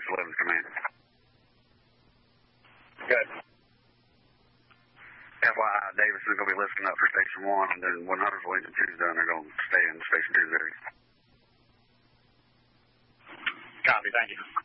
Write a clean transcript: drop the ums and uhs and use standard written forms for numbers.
Station 11's command. Good. FYI, Davis is going to be listening up for Station 1, and then when Huntersville Engine 2's done, they're going to stay in Station 2's area. Copy, thank you.